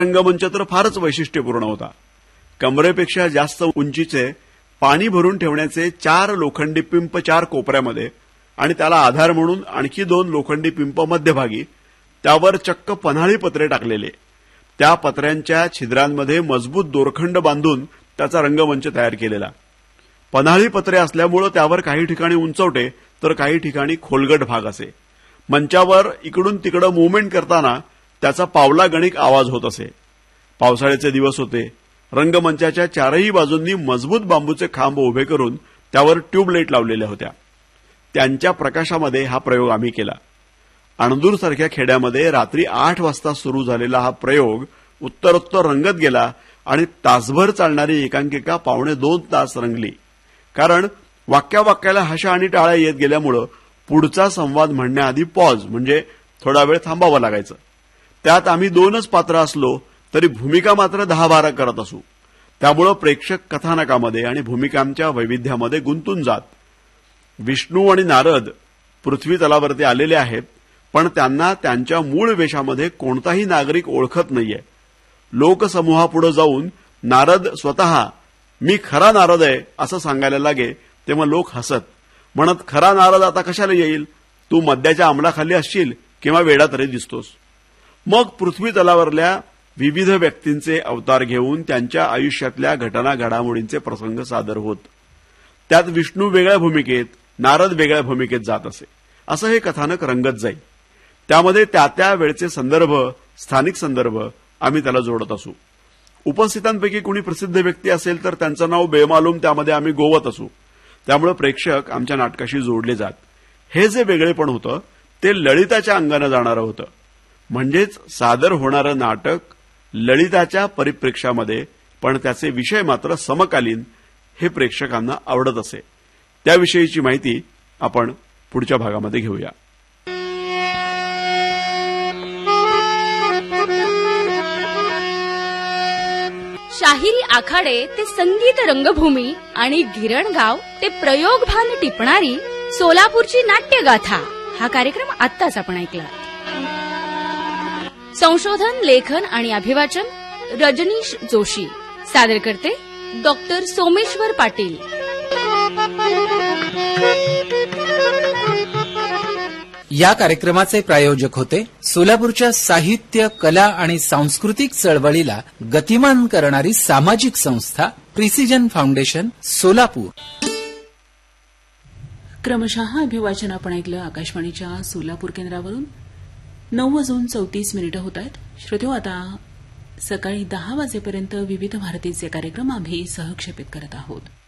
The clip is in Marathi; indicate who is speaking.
Speaker 1: रंगमंच तर फारच वैशिष्ट्यपूर्ण होता. कमरेपेक्षा जास्त उंचीचे पाणी भरून ठेवण्याचे 4 लोखंडी पिंप 4 कोपऱ्यामध्ये आणि त्याला आधार म्हणून आणखी 2 लोखंडी पिंप मध्यभागी, त्यावर चक्क पन्हाळी पत्रे टाकलेले. त्या पत्र्यांच्या छिद्रांमध्ये मजबूत दोरखंड बांधून त्याचा रंगमंच तयार केलेला. पन्हाळी पत्रे असल्यामुळे त्यावर काही ठिकाणी उंचवटे तर काही ठिकाणी खोलगट भाग असे. मंचावर इकडून तिकडे मुव्हमेंट करताना त्याचा पावलागणिक आवाज होत असे. पावसाळ्याचे दिवस होते. रंगमंचाच्या चारही बाजूंनी मजबूत बांबूचे खांब उभे करून त्यावर ट्यूबलाईट लावलेल्या होत्या. त्यांच्या प्रकाशामध्ये हा प्रयोग आम्ही केला. अणदूरसारख्या खेड्यामध्ये रात्री 8 वाजता सुरू झालेला हा प्रयोग उत्तरोत्तर रंगत गेला आणि तासभर चालणारी एकांकिका 2.25 तास रंगली. कारण वाक्याला हशा आणि टाळ्या येत गेल्यामुळे पुढचा संवाद म्हणण्याआधी पॉज म्हणजे थोडा वेळ थांबावं लागायचं. त्यात आम्ही 2च पात्र असलो तरी भूमिका मात्र 10-12 करत असू. त्यामुळे प्रेक्षक कथानकामध्ये आणि भूमिकांच्या वैविध्यामध्ये गुंतून जात. विष्णू आणि नारद पृथ्वी तलावरती आलेले आहेत, पण त्यांना त्यांच्या मूळ वेशामध्ये कोणताही नागरिक ओळखत नाहीये. लोकसमूहापुढे जाऊन नारद स्वतः मी खरा नारद आहे असं सांगायला लागे तेव्हा लोक हसत, म्हणत खरा नारद आता कशाला येईल, तू मद्याच्या अंमलाखाली असशील किंवा वेडा तरी दिसतोस. मग पृथ्वी तलावरल्या विविध व्यक्तींचे अवतार घेऊन त्यांच्या आयुष्यातल्या घटना घडामोडींचे प्रसंग सादर होत. त्यात विष्णू वेगळ्या भूमिकेत, नारद वेगळ्या भूमिकेत जात असे. असं हे कथानक रंगत जाईल. त्यामध्ये त्या वेळचे संदर्भ, स्थानिक संदर्भ आम्ही त्याला जोडत असू. उपस्थितांपैकी कोणी प्रसिद्ध व्यक्ती असेल तर त्यांचं नाव बेमालूम त्यामध्ये आम्ही गोवत असू. त्यामुळे प्रेक्षक आमच्या नाटकाशी जोडले जात. हे जे वेगळेपण होतं ते ललिताच्या अंगाने जाणारं होतं. म्हणजेच सादर होणारं नाटक ललिताच्या परिप्रेक्ष्यामध्ये, पण त्याचे विषय मात्र समकालीन, हे प्रेक्षकांना आवडत असे. त्याविषयीची माहिती आपण पुढच्या भागामध्ये घेऊया.
Speaker 2: शाहिरी आखाडे ते संगीत रंगभूमी आणि गिरणगाव ते प्रयोगभान टिपणारी सोलापूरची नाट्यगाथा हा कार्यक्रम आत्ताच आपण ऐकला. संशोधन, लेखन आणि अभिवाचन रजनीश जोशी. सादर करते डॉक्टर सोमेश्वर पाटील.
Speaker 3: या कार्यक्रमाचे प्रायोजक होते सोलापूरच्या साहित्य, कला आणि सांस्कृतिक चळवळीला गतिमान करणारी सामाजिक संस्था प्रिसिजन फाउंडेशन सोलापूर.
Speaker 4: क्रमशः अभिवाचन आपण ऐकलं आकाशवाणीच्या सोलापूर केंद्रावरून. 9:34 होत आहेत. श्रोतेहो, आता सकाळी 10 वाजेपर्यंत विविध भारतीचे कार्यक्रम आम्ही सहक्षेपित करत आहोत.